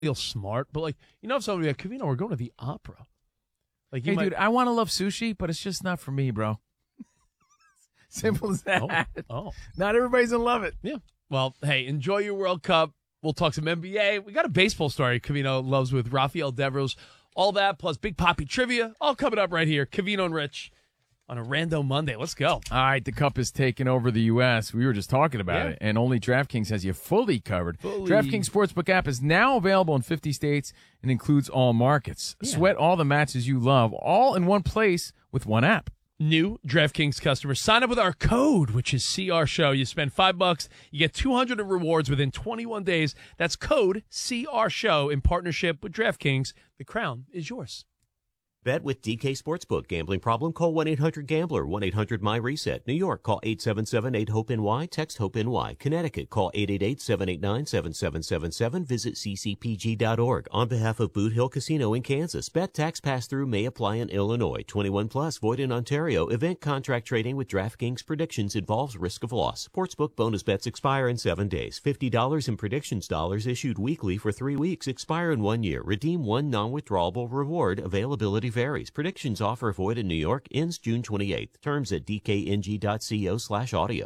feel smart, but like, if somebody like, Covino, we're going to the opera. Like, dude, I want to love sushi, but it's just not for me, bro. Simple as that. Oh. Not everybody's gonna love it. Yeah. Well, hey, enjoy your World Cup. We'll talk some NBA. We got a baseball story Covino loves with Rafael Devers. All that, plus Big Papi trivia, all coming up right here. Covino and Rich on a Rando Monday. Let's go. All right, the Cup is taking over the U.S. We were just talking about it, and only DraftKings has you fully covered. DraftKings Sportsbook app is now available in 50 states and includes all markets. Yeah. Sweat all the matches you love, all in one place with one app. New DraftKings customers, sign up with our code, which is CRSHOW. You spend $5, you get 200 in rewards within 21 days. That's code CRSHOW in partnership with DraftKings. The crown is yours. Bet with DK Sportsbook. Gambling problem? Call 1-800-GAMBLER. 1-800-MY-RESET. New York, call 877-8-HOPE-NY. Text HOPE-NY. Connecticut, call 888-789-7777. Visit ccpg.org. On behalf of Boot Hill Casino in Kansas, bet tax pass-through may apply in Illinois. 21 plus, void in Ontario. Event contract trading with DraftKings predictions involves risk of loss. Sportsbook bonus bets expire in 7 days. $50 in predictions dollars issued weekly for 3 weeks. Expire in 1 year. Redeem one non-withdrawable reward. Availability varies. Predictions offer void in New York. Ends June 28th. Terms at dkng.co/audio.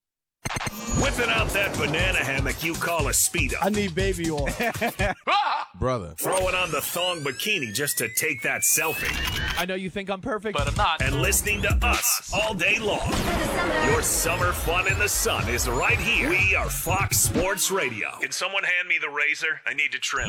Whipping out that banana hammock you call a Speedo. I need baby oil. Brother. Throwing on the thong bikini just to take that selfie. I know you think I'm perfect, but I'm not. And listening to us all day long. Your summer fun in the sun is right here. We are Fox Sports Radio. Can someone hand me the razor? I need to trim.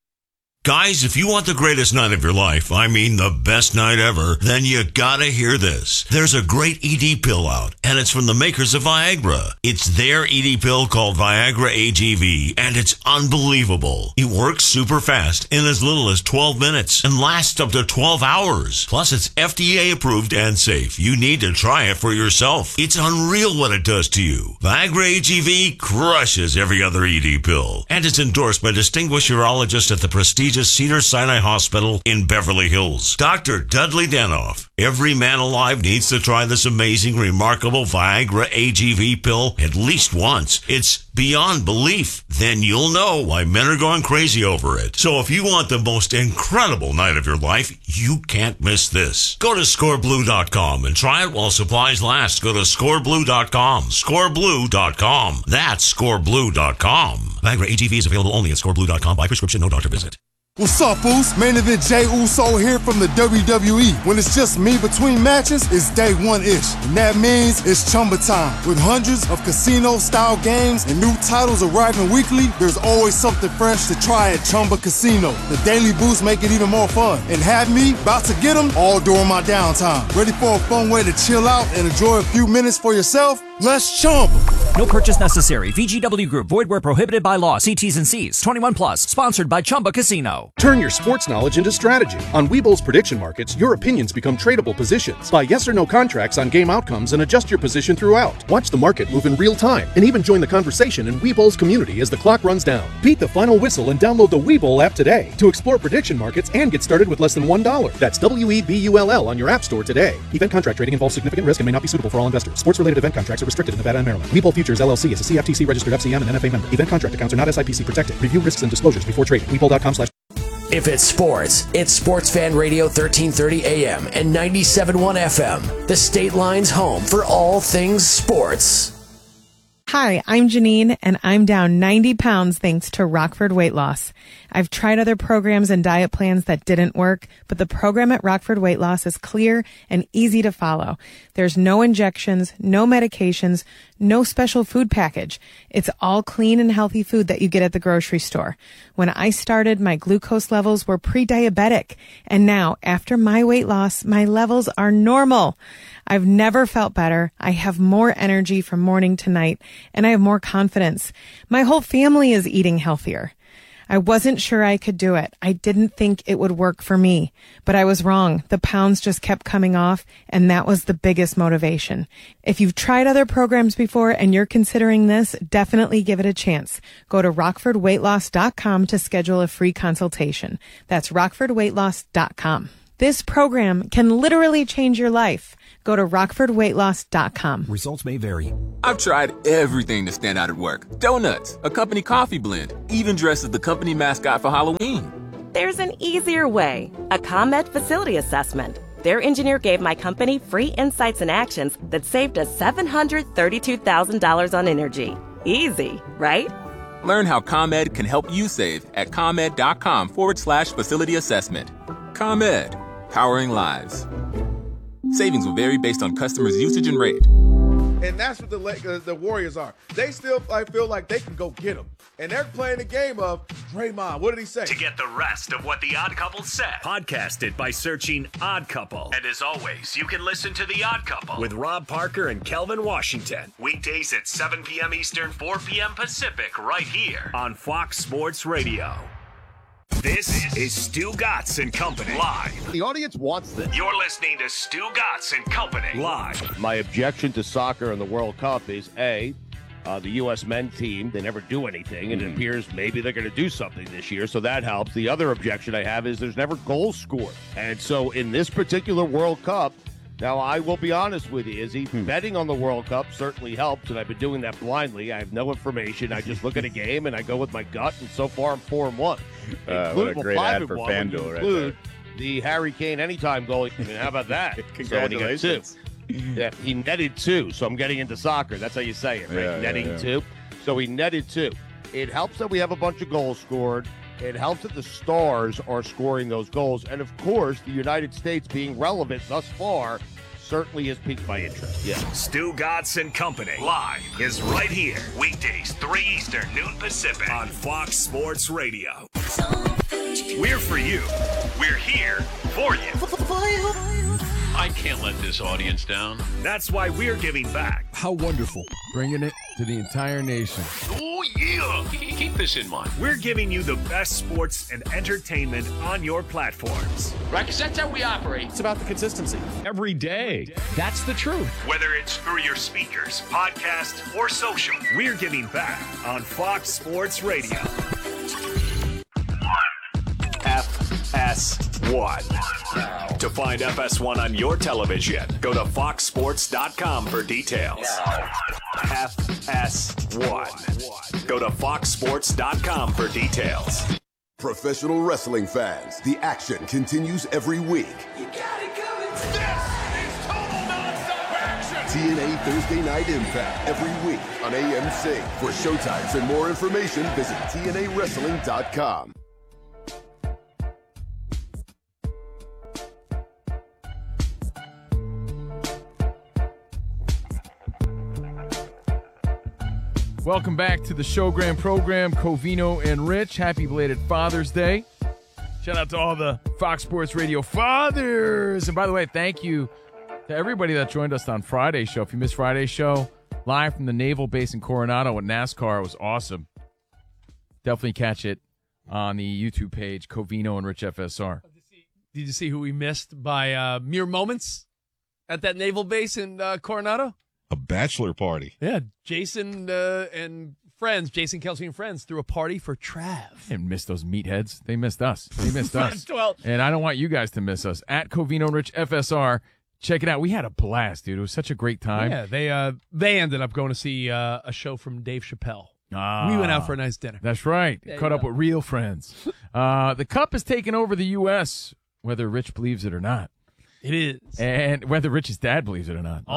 Guys, if you want the greatest night of your life, I mean the best night ever, then you gotta hear this. There's a great ED pill out, and it's from the makers of Viagra. It's their ED pill called Viagra AGV, and it's unbelievable. It works super fast in as little as 12 minutes and lasts up to 12 hours. Plus, it's FDA approved and safe. You need to try it for yourself. It's unreal what it does to you. Viagra AGV crushes every other ED pill, and it's endorsed by distinguished urologists at the prestigious Cedars-Sinai Hospital in Beverly Hills. Dr. Dudley Danoff. Every man alive needs to try this amazing, remarkable Viagra AGV pill at least once. It's beyond belief. Then you'll know why men are going crazy over it. So if you want the most incredible night of your life, you can't miss this. Go to scoreblue.com and try it while supplies last. Go to scoreblue.com. Scoreblue.com. That's scoreblue.com. Viagra AGV is available only at scoreblue.com by prescription, no doctor visit. What's up, Boost? Main event Jey Uso here from the WWE. When it's just me between matches, it's day one-ish. And that means it's Chumba time. With hundreds of casino-style games and new titles arriving weekly, there's always something fresh to try at Chumba Casino. The Daily Boost make it even more fun. And have me about to get them all during my downtime. Ready for a fun way to chill out and enjoy a few minutes for yourself? Let's Chumba. No purchase necessary. VGW Group. Void where prohibited by law. See T's and C's. 21 plus. Sponsored by Chumba Casino. Turn your sports knowledge into strategy. On Webull's prediction markets, your opinions become tradable positions. Buy yes or no contracts on game outcomes and adjust your position throughout. Watch the market move in real time and even join the conversation in Webull's community as the clock runs down. Beat the final whistle and download the Webull app today to explore prediction markets and get started with less than $1. That's WEBULL on your app store today. Event contract trading involves significant risk and may not be suitable for all investors. Sports-related event contracts are restricted in Nevada and Maryland. Webull Futures LLC is a CFTC registered FCM and NFA member. Event contract accounts are not SIPC protected. Review risks and disclosures before trading. Webull.com/. If it's sports, it's Sports Fan Radio 1330 AM and 97.1 FM, the State Line's home for all things sports. Hi, I'm Janine, and I'm down 90 pounds thanks to Rockford Weight Loss. I've tried other programs and diet plans that didn't work, but the program at Rockford Weight Loss is clear and easy to follow. There's no injections, no medications, no special food package. It's all clean and healthy food that you get at the grocery store. When I started, my glucose levels were pre-diabetic, and now, after my weight loss, my levels are normal. I've never felt better. I have more energy from morning to night, and I have more confidence. My whole family is eating healthier. I wasn't sure I could do it. I didn't think it would work for me, but I was wrong. The pounds just kept coming off, and that was the biggest motivation. If you've tried other programs before and you're considering this, definitely give it a chance. Go to rockfordweightloss.com to schedule a free consultation. That's rockfordweightloss.com. This program can literally change your life. Go to rockfordweightloss.com. Results may vary. I've tried everything to stand out at work. Donuts, a company coffee blend, even dressed as the company mascot for Halloween. There's an easier way. A ComEd facility assessment. Their engineer gave my company free insights and actions that saved us $732,000 on energy. Easy, right? Learn how ComEd can help you save at ComEd.com/facility assessment. ComEd, powering lives. Savings will vary based on customers' usage and rate. And that's what the Warriors are. They still feel like they can go get them. And they're playing the game of Draymond. What did he say? To get the rest of what The Odd Couple said, podcast it by searching Odd Couple. And as always, you can listen to The Odd Couple with Rob Parker and Kelvin Washington. Weekdays at 7 p.m. Eastern, 4 p.m. Pacific, right here on Fox Sports Radio. This is Stu Gatz and Company live. The audience wants this. You're listening to Stu Gatz and Company live. My objection to soccer in the World Cup is the U.S. men's team, they never do anything, and it appears maybe they're going to do something this year, so that helps. The other objection I have is there's never goals scored. And so in this particular World Cup, now I will be honest with you, Izzy, betting on the World Cup certainly helps, and I've been doing that blindly. I have no information. I just look at a game, and I go with my gut, and so far I'm 4-1. What a great ad for FanDuel right there. The Harry Kane anytime goal. I mean, how about that? Congratulations. So yeah, he netted 2, so I'm getting into soccer. That's how you say it, right? Yeah, netting 2. So he netted 2. It helps that we have a bunch of goals scored. It helps that the stars are scoring those goals. And, of course, the United States being relevant thus far certainly has piqued my interest. Yeah. Stu Gatz and Company live is right here. Weekdays, 3 Eastern, noon Pacific on Fox Sports Radio. We're for you. We're here for you. I can't let this audience down. That's why we're giving back. How wonderful. Bringing it to the entire nation. Oh, yeah. Keep this in mind. We're giving you the best sports and entertainment on your platforms. Right, because that's how we operate. It's about the consistency. Every day. That's the truth. Whether it's through your speakers, podcast, or social, we're giving back on Fox Sports Radio. FS1. To find FS1 on your television, go to foxsports.com for details. FS1. Go to foxsports.com for details. Professional wrestling fans, the action continues every week. You got it coming. This is total nonstop action. TNA Thursday Night Impact every week on AMC. For showtimes and more information, visit TNAWrestling.com. Welcome back to the Showgram program. Covino and Rich, happy belated Father's Day. Shout out to all the Fox Sports Radio fathers. And by the way, thank you to everybody that joined us on Friday's show. If you missed Friday's show, live from the Naval Base in Coronado with NASCAR, it was awesome. Definitely catch it on the YouTube page, Covino and Rich FSR. Did you see who we missed by mere moments at that Naval Base in Coronado? A bachelor party. Yeah, Jason and friends, Jason Kelsey and friends, threw a party for Trav. And missed those meatheads. They missed us. They missed us. Well, and I don't want you guys to miss us. At Covino and Rich FSR. Check it out. We had a blast, dude. It was such a great time. Yeah, they ended up going to see a show from Dave Chappelle. We went out for a nice dinner. That's right. Caught up with real friends. The Cup has taken over the U.S., whether Rich believes it or not. It is. And whether Rich's dad believes it or not.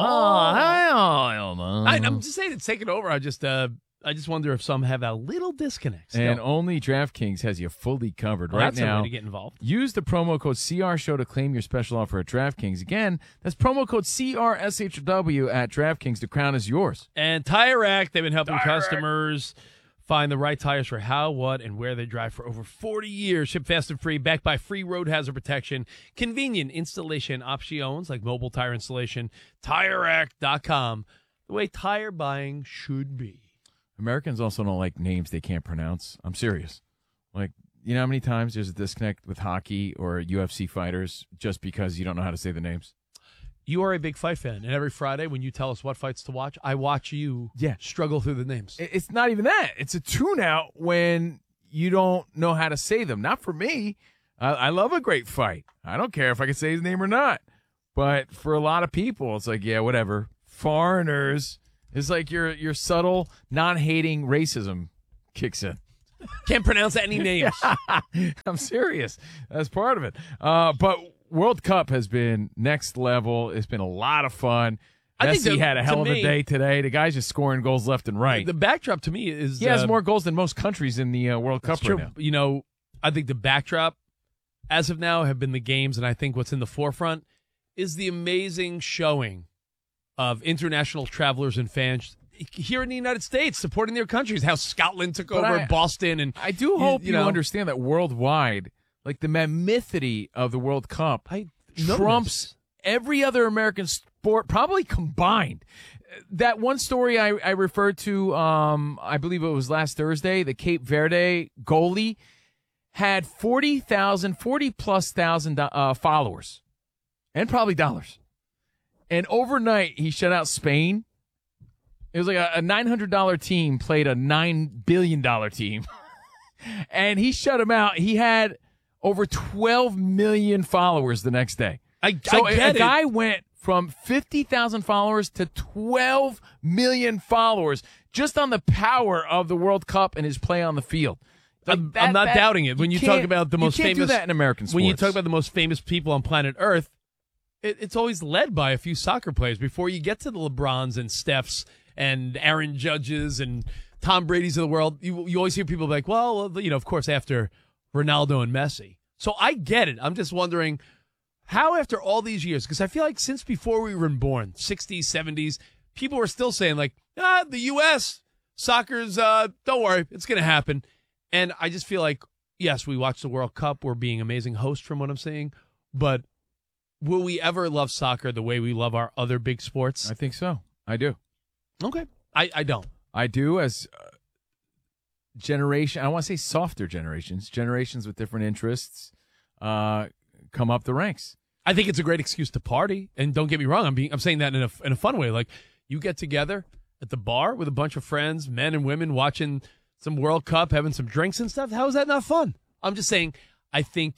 I don't know. I'm just saying it's taken over. I just wonder if some have a little disconnect. And only DraftKings has you fully covered right that's now. A way to get involved. Use the promo code CRSHOW to claim your special offer at DraftKings. Again, that's promo code CRSHW at DraftKings. The crown is yours. And Tire Rack, they've been helping customers find the right tires for how, what, and where they drive for over 40 years. Ship fast and free, backed by free road hazard protection, convenient installation options like mobile tire installation, TireRack.com, the way tire buying should be. Americans also don't like names they can't pronounce. I'm serious. Like, you know how many times there's a disconnect with hockey or UFC fighters just because you don't know how to say the names? You are a big fight fan, and every Friday when you tell us what fights to watch, I watch you struggle through the names. It's not even that. It's a tune-out when you don't know how to say them. Not for me. I love a great fight. I don't care if I can say his name or not. But for a lot of people, it's like, yeah, whatever. Foreigners, it's like your subtle, non-hating racism kicks in. Can't pronounce any names. I'm serious. That's part of it. But World Cup has been next level. It's been a lot of fun. Messi had a hell of a day today. The guy's just scoring goals left and right. The backdrop to me is he has more goals than most countries in the World Cup right now. You know, I think the backdrop, as of now, have been the games, and I think what's in the forefront is the amazing showing of international travelers and fans here in the United States supporting their countries. How Scotland took over Boston, and I do hope you understand that worldwide, like the mammothity of the World Cup trumps every other American sport, probably combined. That one story I referred to, I believe it was last Thursday, the Cape Verde goalie had 40+ thousand followers and probably dollars. And overnight, he shut out Spain. It was like a $900 team played a $9 billion team. And he shut him out. He had over 12 million followers the next day. A guy went from 50,000 followers to 12 million followers just on the power of the World Cup and his play on the field. I'm not doubting it. When you talk about the most famous, you can't do that in American sports. When you talk about the most famous people on planet Earth, it's always led by a few soccer players before you get to the LeBrons and Stephs and Aaron Judges and Tom Brady's of the world. You always hear people like, well, you know, of course, after Ronaldo and Messi. So I get it. I'm just wondering how, after all these years, because I feel like since before we were born, 60s, 70s, people were still saying like, the U.S. soccer's, don't worry, it's going to happen. And I just feel like, yes, we watch the World Cup. We're being amazing hosts from what I'm saying. But will we ever love soccer the way we love our other big sports? I think so. I do. Okay. I don't. I do as generation. I want to say softer generations with different interests come up the ranks. I think it's a great excuse to party. And don't get me wrong. I'm saying that in a fun way. Like, you get together at the bar with a bunch of friends, men and women, watching some World Cup, having some drinks and stuff. How is that not fun? I'm just saying, I think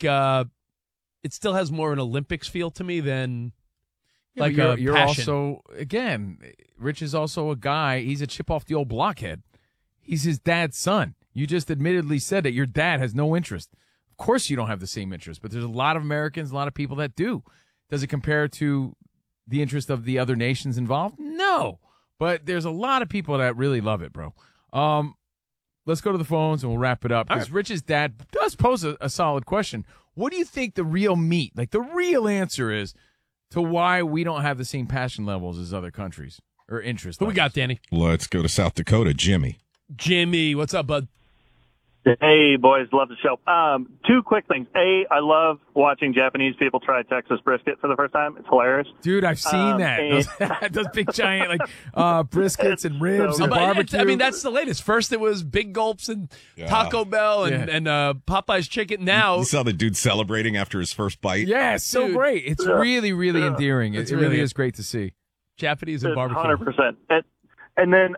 it still has more of an Olympics feel to me than like you're passion. Also, again, Rich is also a guy. He's a chip off the old blockhead. He's his dad's son. You just admittedly said that your dad has no interest. Of course you don't have the same interest, but there's a lot of Americans, a lot of people that do. Does it compare to the interest of the other nations involved? No. But there's a lot of people that really love it, bro. Let's go to the phones and we'll wrap it up. Because Rich's dad does pose a solid question. What do you think the real meat, like the real answer is to why we don't have the same passion levels as other countries or interest Who levels? we got, Danny? Let's go to South Dakota. Jimmy. Jimmy, what's up, bud? Hey, boys, love the show. Two quick things. A, I love watching Japanese people try Texas brisket for the first time. It's hilarious. Dude, I've seen that. Those big giant briskets and ribs and barbecue. I mean, that's the latest. First it was Big Gulps and Taco Bell and Popeye's chicken. Now you saw the dude celebrating after his first bite. Yeah, it's so great. It's really, really endearing. It really is great to see. Japanese and barbecue. 100%. And then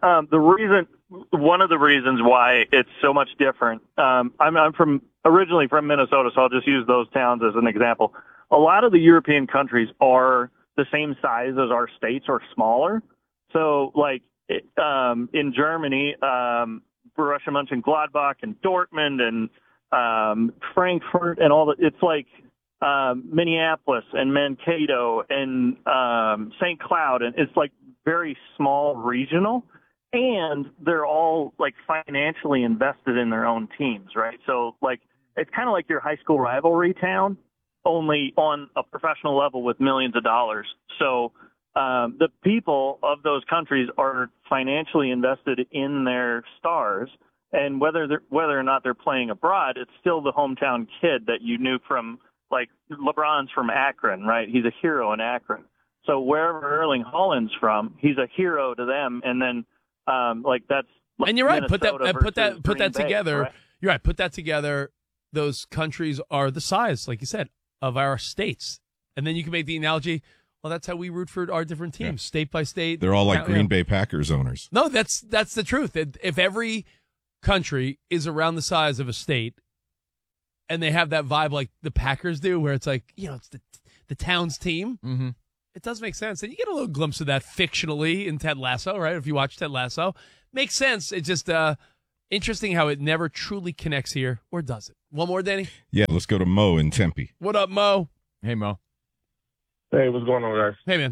one of the reasons why it's so much different. I'm originally from Minnesota, so I'll just use those towns as an example. A lot of the European countries are the same size as our states or smaller. So, like in Germany, Borussia Mönchengladbach and Dortmund and Frankfurt and all that. It's like Minneapolis and Mankato and St. Cloud, and it's like very small regional, and they're all like financially invested in their own teams, right? So like it's kind of like your high school rivalry town, only on a professional level with millions of dollars. So the people of those countries are financially invested in their stars, and whether or not they're playing abroad, it's still the hometown kid that you knew from, like LeBron's from Akron, right? He's a hero in Akron. So wherever Erling Haaland's from, he's a hero to them, and then that's. And you're right. Minnesota Put that Bay, together. right? You're right. Put that together. Those countries are the size, like you said, of our states, and then you can make the analogy. Well, that's how we root for our different teams, state by state. They're all like Green Bay Packers owners. No, that's the truth. If every country is around the size of a state, and they have that vibe like the Packers do, where it's like, it's the town's team. Mm-hmm. It does make sense. And you get a little glimpse of that fictionally in Ted Lasso, right? If you watch Ted Lasso. Makes sense. It's just interesting how it never truly connects here, or does it? One more, Danny? Yeah, let's go to Mo in Tempe. What up, Mo? Hey, Mo. Hey, what's going on, guys? Hey, man.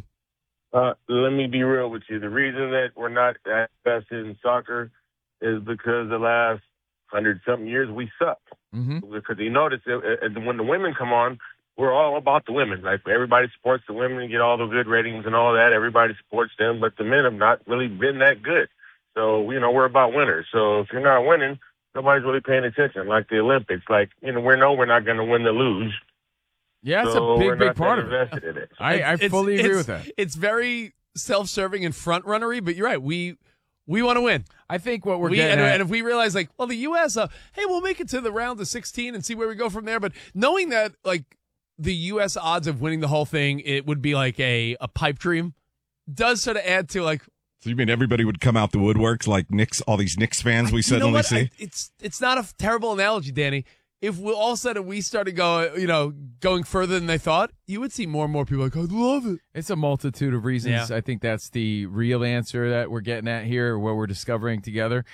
Let me be real with you. The reason that we're not at best in soccer is because the last 100-something years we suck. Mm-hmm. Because you notice when the women come on, we're all about the women. Like, everybody supports the women, get all the good ratings and all that. Everybody supports them, but the men have not really been that good. So, we're about winners. So if you're not winning, nobody's really paying attention. Like the Olympics, we're not going to win or lose. Yeah, that's so a big part of it. In it. I fully agree with that. It's very self-serving and front-runnery, but you're right. We want to win. I think what we're getting at, and if we realize, the U.S., hey, we'll make it to the round of 16 and see where we go from there. But knowing that, the U.S. odds of winning the whole thing, it would be like a pipe dream, does sort of add to So you mean everybody would come out the woodworks like all these Knicks fans we suddenly see? It's not a terrible analogy, Danny. If all of a sudden we started going further than they thought, you would see more and more people I love it. It's a multitude of reasons. Yeah. I think that's the real answer that we're getting at here, what we're discovering together.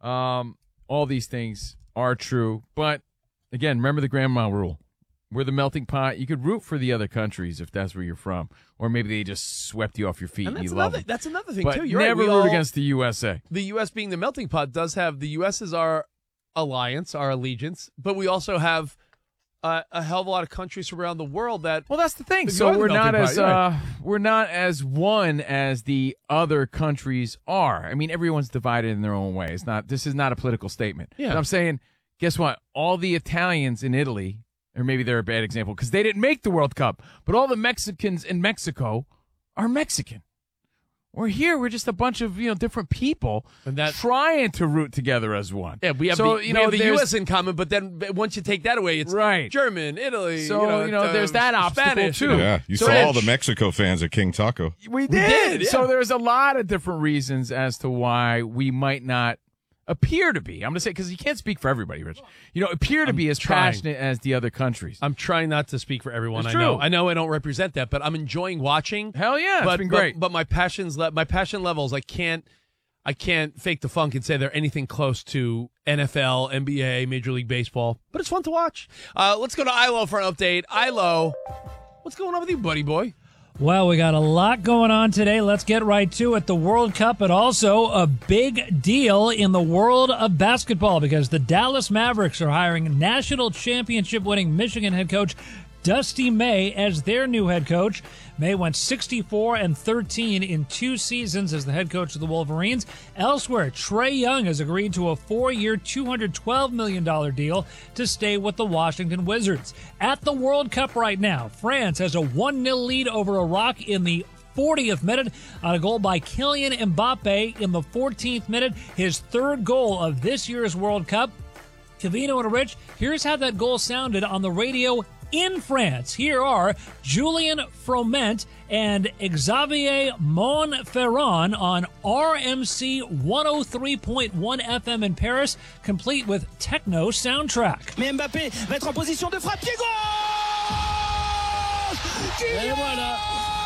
All these things are true. But, again, remember the grandma rule. We're the melting pot. You could root for the other countries if that's where you're from. Or maybe they just swept you off your feet and you love them. That's another thing, but too. You're never right. root against the USA. The U.S. being the melting pot does have the U.S. as our alliance, our allegiance, but we also have a hell of a lot of countries around the world that. Well, that's the thing. So we're not as one as the other countries are. I mean, everyone's divided in their own way. This is not a political statement. Yeah. But I'm saying, guess what? All the Italians in Italy, or maybe they're a bad example because they didn't make the World Cup, but all the Mexicans in Mexico are Mexican. We're here. We're just a bunch of different people trying to root together as one. Yeah, we have the U.S. in common, but then once you take that away, it's right. German, Italy. So there's that obstacle Spanish, too. Yeah, you saw all the Mexico fans at King Taco. We did. Yeah. So there's a lot of different reasons as to why we might not appear to be. I'm going to say, because you can't speak for everybody, Rich. Appear to be as passionate as the other countries. I'm trying not to speak for everyone. It's I true. know I don't represent that, but I'm enjoying watching. Hell yeah, it's been great. But my passion levels, I can't fake the funk and say they're anything close to NFL, NBA, Major League Baseball. But it's fun to watch. Let's go to Ilo for an update. Ilo, what's going on with you, buddy boy? Well, we got a lot going on today. Let's get right to it. The World Cup, but also a big deal in the world of basketball because the Dallas Mavericks are hiring national championship-winning Michigan head coach Dusty May as their new head coach. May went 64-13 in 2 seasons as the head coach of the Wolverines. Elsewhere, Trae Young has agreed to a 4-year, $212 million deal to stay with the Washington Wizards. At the World Cup right now, France has a 1-0 lead over Iraq in the 40th minute on a goal by Kylian Mbappe in the 14th minute, his 3rd goal of this year's World Cup. Cavino and Rich, here's how that goal sounded on the radio in France. Here are Julien Froment and Xavier Monferrand on RMC 103.1 FM in Paris, complete with techno soundtrack. Mais Mbappé va être en position de frappe. Pied gauche! Et voilà!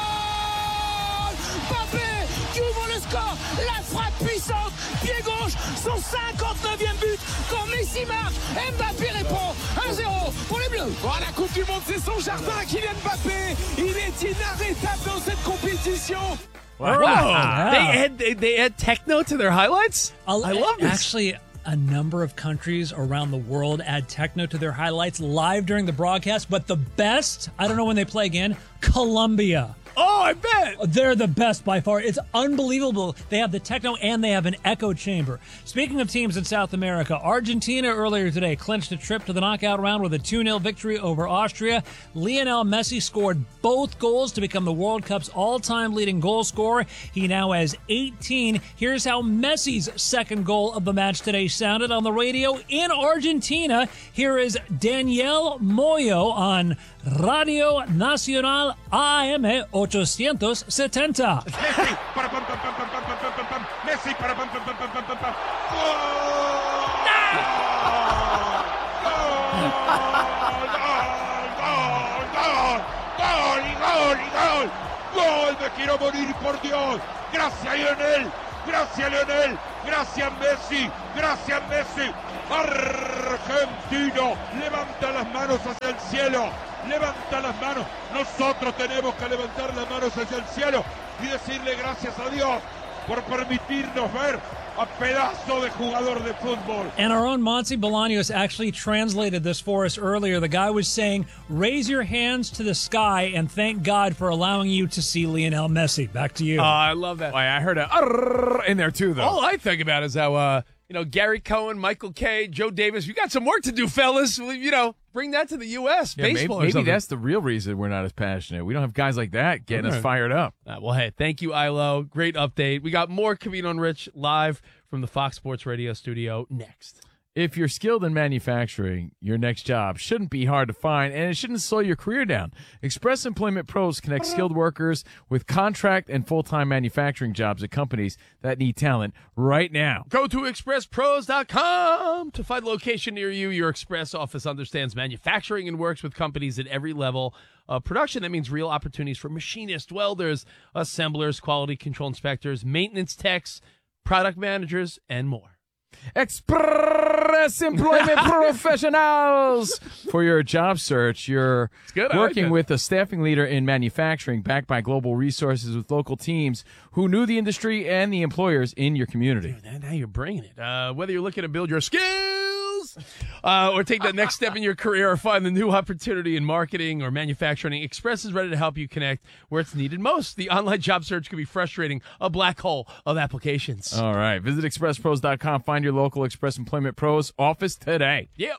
Mbappé qui ouvre le score. La frappe puissante. Pied gauche. Son 59e but. Quand Messi marque, Mbappé répond 1-0 pour les Bleus. Oh, la Coupe du Monde, c'est son jardin. Kylian Mbappé, il est inarrêtable dans cette compétition. Wow. Yeah. They add techno to their highlights? I love this. Actually, a number of countries around the world add techno to their highlights live during the broadcast, but the best, I don't know when they play again, Colombia. Oh, I bet. They're the best by far. It's unbelievable. They have the techno and they have an echo chamber. Speaking of teams in South America, Argentina earlier today clinched a trip to the knockout round with a 2-0 victory over Austria. Lionel Messi scored both goals to become the World Cup's all-time leading goal scorer. He now has 18. Here's how Messi's second goal of the match today sounded on the radio in Argentina. Here is Daniel Moyo on Radio Nacional AM 870. Messi para ¡Gol! ¡Me quiero morir, por Dios! ¡Gracias, Lionel! ¡Gracias, Lionel! ¡Gracias, Messi! ¡Gracias, Messi! Argentino, levanta las manos hacia el cielo. Levanta las manos. Nosotros tenemos que levantar las manos hacia el cielo y decirle gracias a Dios por permitirnos ver a pedazo de jugador de fútbol. And our own Monty Bolaños actually translated this for us earlier. The guy was saying, raise your hands to the sky and thank God for allowing you to see Lionel Messi. Back to you. I love that. I heard a in there too, though. All I think about is how, Gary Cohen, Michael Kay, Joe Davis, you got some work to do, fellas. Bring that to the U.S. baseball. Maybe that's the real reason we're not as passionate. We don't have guys like that getting us fired up. Well, hey, thank you, Ilo. Great update. We got more Covino and Rich live from the Fox Sports Radio studio next. If you're skilled in manufacturing, your next job shouldn't be hard to find, and it shouldn't slow your career down. Express Employment Pros connect skilled workers with contract and full-time manufacturing jobs at companies that need talent right now. Go to expresspros.com to find a location near you. Your Express office understands manufacturing and works with companies at every level of production. That means real opportunities for machinists, welders, assemblers, quality control inspectors, maintenance techs, product managers, and more. Express Employment Professionals. For your job search, you're working with a staffing leader in manufacturing backed by global resources with local teams who knew the industry and the employers in your community. Dude, now you're bringing it. Whether you're looking to build your skills or take that next step in your career or find the new opportunity in marketing or manufacturing, Express is ready to help you connect where it's needed most. The online job search can be frustrating, a black hole of applications. All right. Visit expresspros.com. Find your local Express Employment Pros office today. Yep.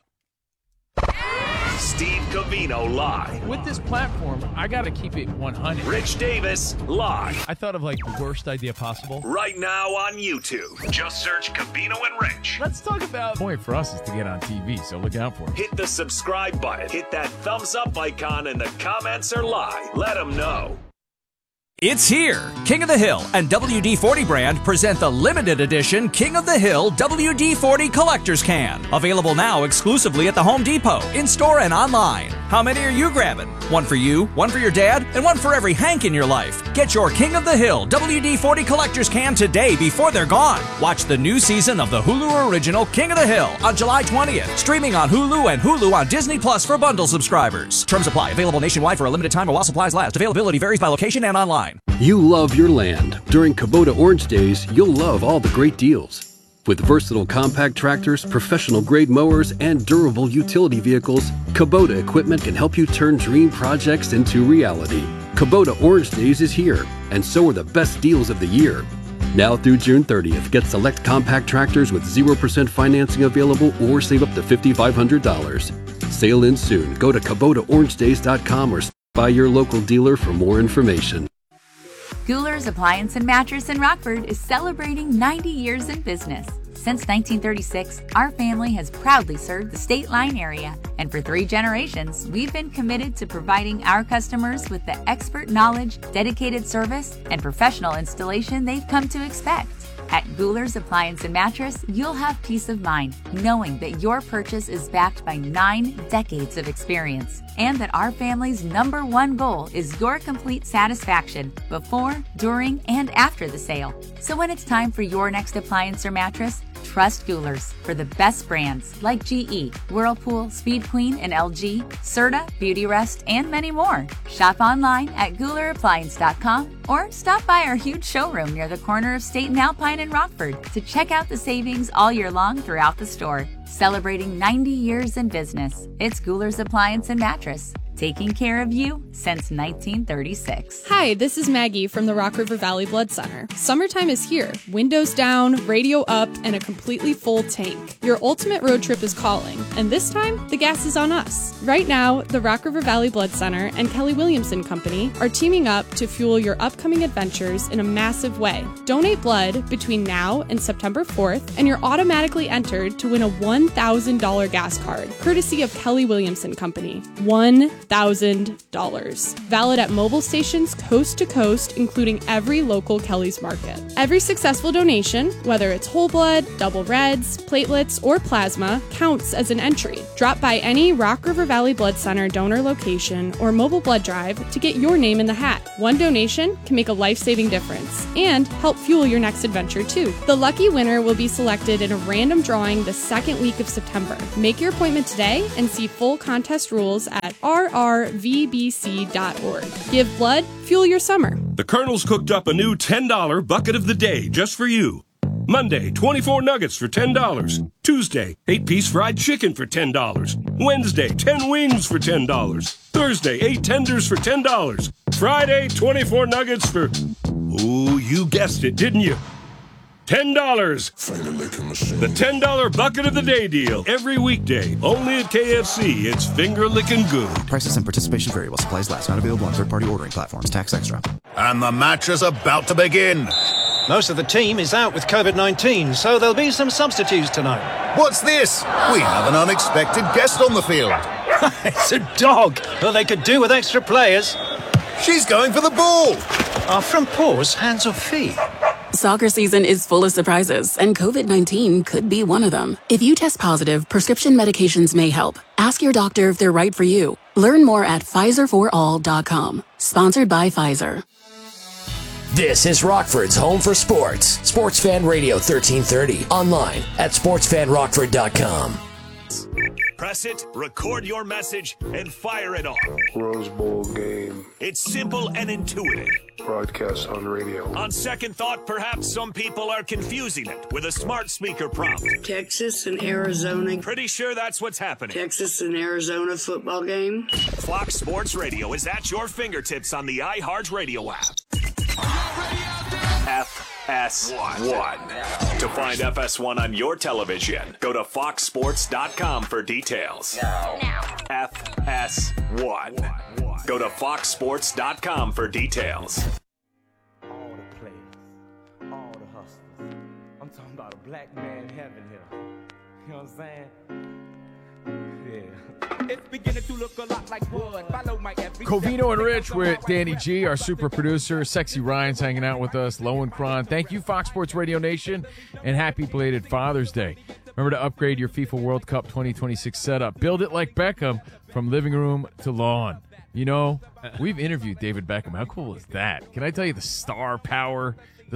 Steve Covino live. With this platform, I got to keep it 100. Rich Davis live. I thought of the worst idea possible. Right now on YouTube. Just search Covino and Rich. Let's talk about... The point for us is to get on TV, so look out for it. Hit the subscribe button. Hit that thumbs up icon, and the comments are live. Let them know. It's here! King of the Hill and WD-40 brand present the limited edition King of the Hill WD-40 Collector's Can. Available now exclusively at the Home Depot, in-store and online. How many are you grabbing? One for you, one for your dad, and one for every Hank in your life. Get your King of the Hill WD-40 Collector's Can today before they're gone. Watch the new season of the Hulu original King of the Hill on July 20th. Streaming on Hulu and Hulu on Disney Plus for bundle subscribers. Terms apply. Available nationwide for a limited time while supplies last. Availability varies by location and online. You love your land. During Kubota Orange Days, you'll love all the great deals. With versatile compact tractors, professional-grade mowers, and durable utility vehicles, Kubota equipment can help you turn dream projects into reality. Kubota Orange Days is here, and so are the best deals of the year. Now through June 30th, get select compact tractors with 0% financing available or save up to $5,500. Sale ends soon. Go to KubotaOrangeDays.com or stop by your local dealer for more information. Guler's Appliance and Mattress in Rockford is celebrating 90 years in business. Since 1936, our family has proudly served the State Line area, and for 3 generations, we've been committed to providing our customers with the expert knowledge, dedicated service, and professional installation they've come to expect. At Guler's Appliance and Mattress, you'll have peace of mind knowing that your purchase is backed by 9 decades of experience and that our family's #1 goal is your complete satisfaction before, during, and after the sale. So when it's time for your next appliance or mattress, trust Guler's for the best brands like GE, Whirlpool, Speed Queen, and LG, Serta, Beautyrest, and many more. Shop online at GulerAppliance.com or stop by our huge showroom near the corner of State and Alpine in Rockford to check out the savings all year long throughout the store. Celebrating 90 years in business, it's Guler's Appliance and Mattress. Taking care of you since 1936. Hi, this is Maggie from the Rock River Valley Blood Center. Summertime is here. Windows down, radio up, and a completely full tank. Your ultimate road trip is calling, and this time, the gas is on us. Right now, the Rock River Valley Blood Center and Kelly Williamson Company are teaming up to fuel your upcoming adventures in a massive way. Donate blood between now and September 4th, and you're automatically entered to win a $1,000 gas card, courtesy of Kelly Williamson Company. $1,000. $1,000. Valid at mobile stations coast to coast, including every local Kelly's Market. Every successful donation, whether it's whole blood, double reds, platelets, or plasma, counts as an entry. Drop by any Rock River Valley Blood Center donor location or mobile blood drive to get your name in the hat. One donation can make a life-saving difference and help fuel your next adventure too. The lucky winner will be selected in a random drawing the second week of September. Make your appointment today and see full contest rules at rrvbc.org. Give blood, fuel your summer. The Colonel's cooked up a new $10 bucket of the day just for you. Monday, 24 nuggets for $10. Tuesday, 8-piece fried chicken for $10. Wednesday, 10 wings for $10. Thursday, 8 tenders for $10. Friday, 24 nuggets for... Ooh, you guessed it, didn't you? $10. The $10 bucket of the day deal. Every weekday. Only at KFC. It's finger-licking good. Prices and participation vary while supplies last. Not available on third-party ordering platforms. Tax extra. And the match is about to begin. Most of the team is out with COVID-19, so there'll be some substitutes tonight. What's this? We have an unexpected guest on the field. It's a dog. Well, they could do with extra players. She's going for the ball. Are from paws, hands or feet? Soccer season is full of surprises, and COVID-19 could be one of them. If you test positive, prescription medications may help. Ask your doctor if they're right for you. Learn more at PfizerForAll.com. Sponsored by Pfizer. This is Rockford's home for sports. Sports Fan Radio 1330. Online at sportsfanrockford.com. Press it, record your message, and fire it off. Rose Bowl game. It's simple and intuitive. Broadcast on radio. On second thought, perhaps some people are confusing it with a smart speaker prompt. Texas and Arizona. Pretty sure that's what's happening. Texas and Arizona football game. Fox Sports Radio is at your fingertips on the iHeart Radio app. FS1. To find FS1 on your television, go to foxsports.com for details. FS1. Go to foxsports.com for details. All the players, all the hustlers. I'm talking about a black man heaven here. You know what I'm saying? Yeah. It's beginning to look a lot like wood. Follow my every Covino and Rich with Danny G, our super producer. Sexy Ryan's hanging out with us. Lowenkron. Thank you, Fox Sports Radio Nation, and happy belated Father's Day. Remember to upgrade your FIFA World Cup 2026 setup. Build it like Beckham from living room to lawn. You know, we've interviewed David Beckham. How cool is that? Can I tell you the star power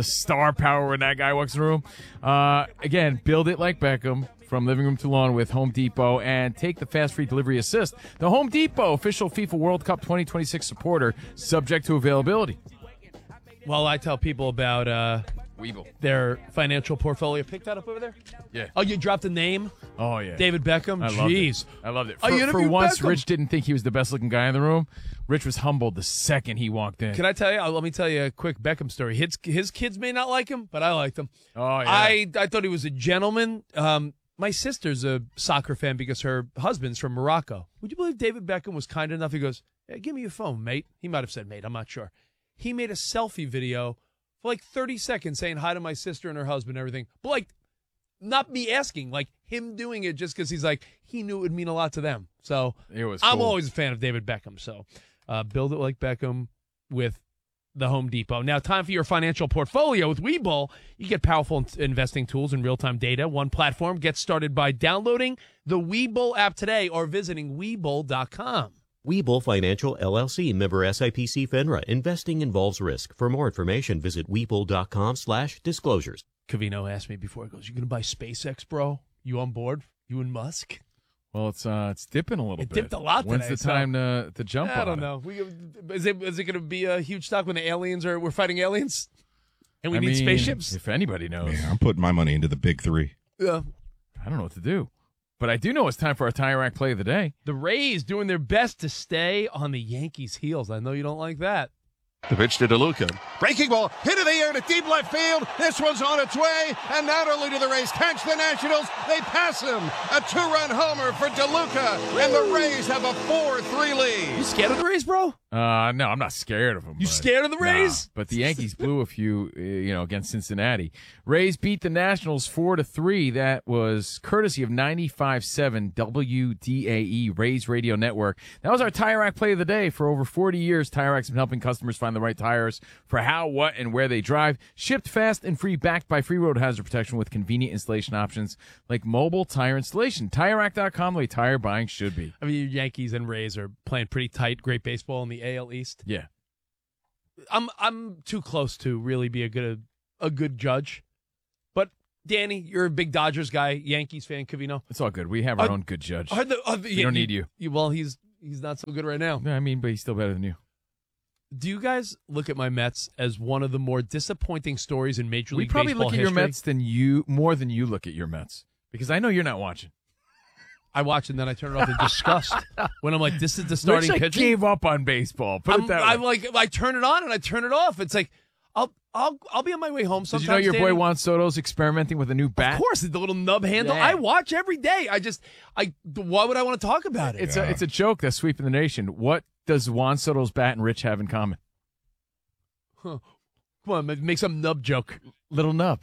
when that guy walks in the room? Again, build it like Beckham. From living room to lawn with Home Depot, and take the fast free delivery assist. The Home Depot, official FIFA World Cup 2026 supporter, subject to availability. Well, I tell people about Weeble, their financial portfolio. Pick that up over there? Yeah. Oh, you dropped a name? Oh, yeah. David Beckham? Jeez. I loved it. You For once, Beckham. Rich didn't think he was the best looking guy in the room. Rich was humbled the second he walked in. Can I tell you? Let me tell you a quick Beckham story. His kids may not like him, but I liked him. Oh, yeah. I thought he was a gentleman. My sister's a soccer fan because her husband's from Morocco. Would you believe David Beckham was kind enough? He goes, hey, give me your phone, mate. He might have said mate. I'm not sure. He made a selfie video for like 30 seconds saying hi to my sister and her husband and everything. But like, not me asking, like him doing it just because he's like, he knew it would mean a lot to them. So it was I'm cool. always a fan of David Beckham. So build it like Beckham with the Home Depot. Now, time for your financial portfolio. With Webull, you get powerful investing tools and real-time data. One platform. Get started by downloading the Webull app today or visiting Webull.com. Webull Financial, LLC, member SIPC FINRA. Investing involves risk. For more information, visit Webull.com/disclosures. Covino asked me before, he goes, you going to buy SpaceX, bro? You on board? You and Musk? Well, it's dipping a little bit. It dipped a lot today. When's the time to jump on it? I don't know. Is it going to be a huge stock when we're fighting aliens? And we need spaceships? If anybody knows. Yeah, I'm putting my money into the big three. Yeah. I don't know what to do. But I do know it's time for our Tire Rack play of the day. The Rays doing their best to stay on the Yankees' heels. I know you don't like that. The pitch to DeLuca. Breaking ball, hit in the air to deep left field. This one's on its way, and not only do the Rays catch the Nationals, they pass them. A two-run homer for DeLuca, and the Rays have a 4-3 lead. You scared of the Rays, bro? No, I'm not scared of them. You scared of the Rays? Nah, but the Yankees blew a few, against Cincinnati. Rays beat the Nationals 4-3. That was courtesy of 95.7 WDAE, Rays Radio Network. That was our Tire Rack play of the day. For over 40 years, Tire Rack's been helping customers find the right tires for how, what, and where they drive. Shipped fast and free, backed by free road hazard protection with convenient installation options like mobile tire installation. TireRack.com, the way tire buying should be. I mean, Yankees and Rays are playing pretty tight, great baseball in the AL East. Yeah. I'm too close to really be a good judge. But Danny, you're a big Dodgers guy, Yankees fan, Covino. It's all good. We have our own good judge. We don't need you. Well, he's not so good right now. Yeah, I mean, but he's still better than you. Do you guys look at my Mets as one of the more disappointing stories in Major League Baseball history? We probably look at your Mets more than you look at your Mets, because I know you're not watching. I watch and then I turn it off in disgust when I'm like, this is the starting pitcher. I gave up on baseball. Put it that way. I'm like, I turn it on and I turn it off. It's like, I'll be on my way home sometimes. Did you know your boy Juan Soto's experimenting with a new bat? Of course, the little nub handle. Yeah. I watch every day. Why would I want to talk about it? It's a joke that's sweeping the nation. What does Juan Soto's bat and Rich have in common? Huh. Come on, make some nub joke. Little nub.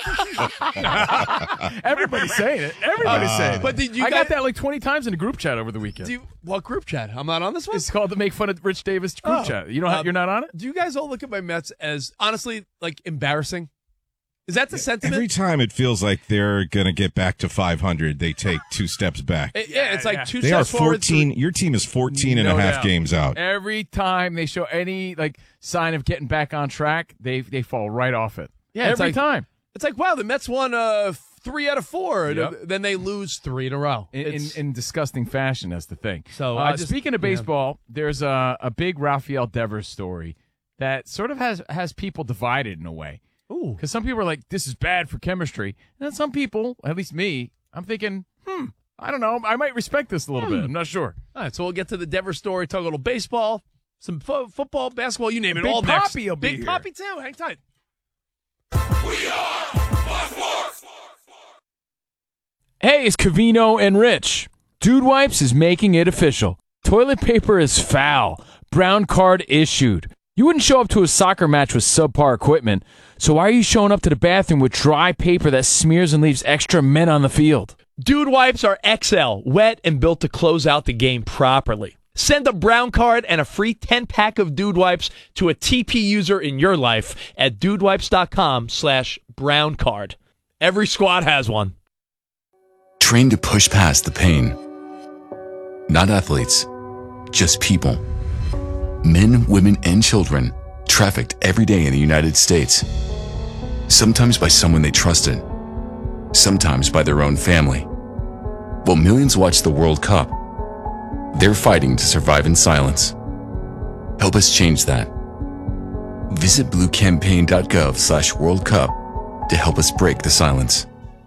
Everybody's saying it. Everybody's saying it. But I got that like 20 times in a group chat over the weekend. What group chat? I'm not on this one? It's called the Make Fun of Rich Davis group chat. You're not on it? Do you guys all look at my Mets as, honestly, like embarrassing? Is that the sentiment? Every time it feels like they're going to get back to 500, they take 2 steps back. It's like 2 they steps forward. 14. Your team is 14 and a half games out. Every time they show any sign of getting back on track, they fall right off it. Yeah, every time. It's like, wow, the Mets won 3 out of 4. Yep. Then they lose 3 in a row. In disgusting fashion, that's the thing. So speaking of baseball, there's a big Rafael Devers story that sort of has people divided in a way. Ooh. Because some people are like, this is bad for chemistry. And then some people, at least me, I'm thinking, I don't know. I might respect this a little bit. I'm not sure. All right, so we'll get to the Devers story, talk a little baseball, some football, basketball, you name it. Big all Poppy next. will be Big here. Poppy, too. Hang tight. We are Fox Sports. Hey, it's Covino and Rich. Dude Wipes is making it official. Toilet paper is foul. Brown card issued. You wouldn't show up to a soccer match with subpar equipment, so why are you showing up to the bathroom with dry paper that smears and leaves extra men on the field? Dude Wipes are XL, wet and built to close out the game properly. Send a brown card and a free 10-pack of Dude Wipes to a TP user in your life at dudewipes.com/brown card. Every squad has one. Train to push past the pain. Not athletes, just people. Men, women, and children trafficked every day in the United States. Sometimes by someone they trusted, sometimes by their own family. While millions watch the World Cup, they're fighting to survive in silence. Help us change that. Visit bluecampaign.gov/World Cup to help us break the silence.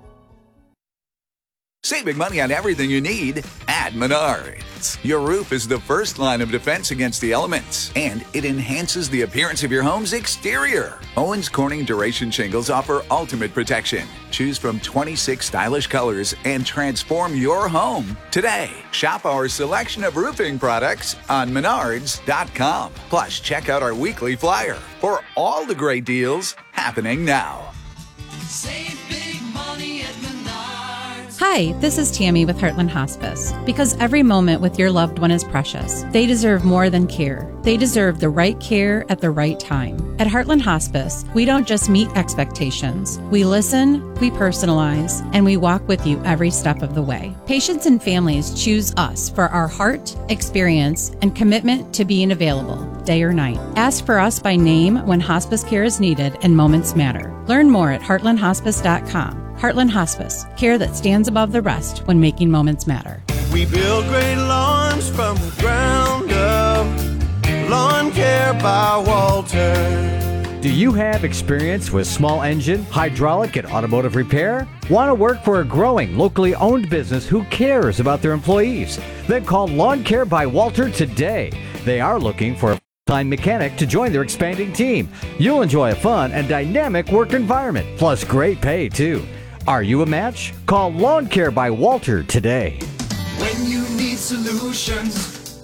Saving money on everything you need at Menards. Your roof is the first line of defense against the elements, and it enhances the appearance of your home's exterior. Owens Corning Duration Shingles offer ultimate protection. Choose from 26 stylish colors and transform your home today. Shop our selection of roofing products on Menards.com. Plus, check out our weekly flyer for all the great deals happening now. Save big money at Menards. Hi, this is Tammy with Heartland Hospice. Because every moment with your loved one is precious, they deserve more than care. They deserve the right care at the right time. At Heartland Hospice, we don't just meet expectations. We listen, we personalize, and we walk with you every step of the way. Patients and families choose us for our heart, experience, and commitment to being available, day or night. Ask for us by name when hospice care is needed and moments matter. Learn more at heartlandhospice.com. Heartland Hospice, care that stands above the rest when making moments matter. We build great lawns from the ground up. Lawn Care by Walter. Do you have experience with small engine, hydraulic, and automotive repair? Want to work for a growing, locally owned business who cares about their employees? Then call Lawn Care by Walter today. They are looking for a full-time mechanic to join their expanding team. You'll enjoy a fun and dynamic work environment, plus great pay too. Are you a match? Call Lawn Care by Walter today. When you need solutions,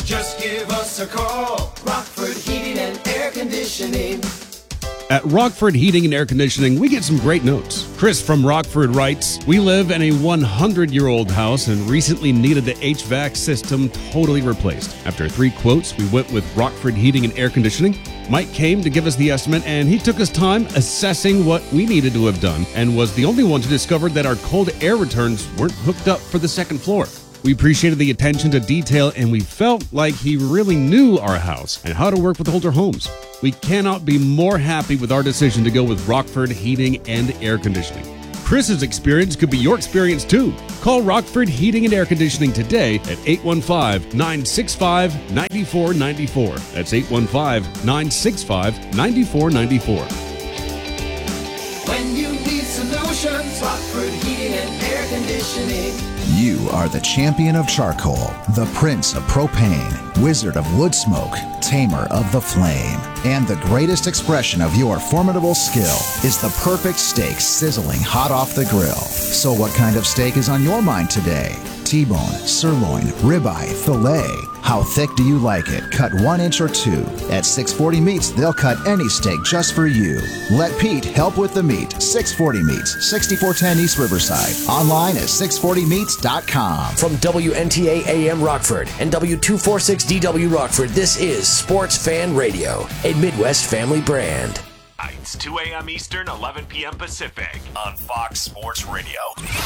Just give us a call. Rockford Heating and Air Conditioning. At Rockford Heating and Air Conditioning, we get some great notes. Chris from Rockford writes, "We live in a 100-year-old house and recently needed the HVAC system totally replaced. After 3 quotes, we went with Rockford Heating and Air Conditioning. Mike came to give us the estimate, and he took his time assessing what we needed to have done and was the only one to discover that our cold air returns weren't hooked up for the second floor. We appreciated the attention to detail, and we felt like he really knew our house and how to work with older homes. We cannot be more happy with our decision to go with Rockford Heating and Air Conditioning. Chris's experience could be your experience too. Call Rockford Heating and Air Conditioning today at 815-965-9494. That's 815-965-9494. When you need solutions, Rockford Heating and Air Conditioning. You are the champion of charcoal, the prince of propane, wizard of wood smoke, tamer of the flame. And the greatest expression of your formidable skill is the perfect steak sizzling hot off the grill. So what kind of steak is on your mind today? T-bone, sirloin, ribeye, filet. How thick do you like it? Cut 1 inch or 2. At 640 Meats, they'll cut any steak just for you. Let Pete help with the meat. 640 Meats, 6410 East Riverside. Online at 640meats.com. From WNTA AM Rockford and W246DW Rockford, this is Sports Fan Radio, a Midwest family brand. It's 2 a.m. Eastern, 11 p.m. Pacific on Fox Sports Radio.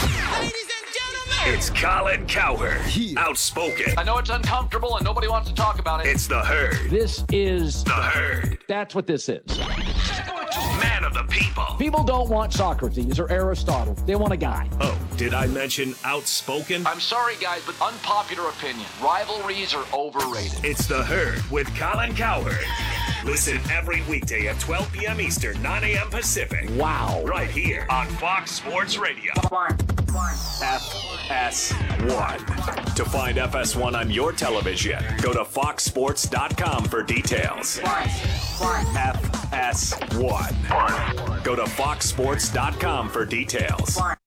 It's Colin Cowherd, outspoken. I know it's uncomfortable and nobody wants to talk about it. It's the Herd. This is the Herd. That's what this is. Man of the people. People don't want Socrates or Aristotle. They want a guy. Oh, did I mention outspoken? I'm sorry, guys, but unpopular opinion. Rivalries are overrated. It's the Herd with Colin Cowherd. Listen every weekday at 12 p.m. Eastern, 9 a.m. Pacific. Wow. Right here on Fox Sports Radio. FS1. To find FS1 on your television, go to foxsports.com for details. FS1. Go to foxsports.com for details.